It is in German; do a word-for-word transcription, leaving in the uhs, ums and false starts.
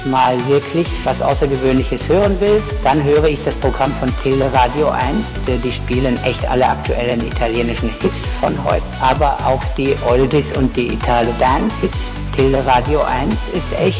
mal wirklich was Außergewöhnliches hören will, dann höre ich das Programm von Teleradio eins. Die spielen echt alle aktuellen italienischen Hits von heute, aber auch die Oldies und die Italo-Dance-Hits. Teleradio eins ist echt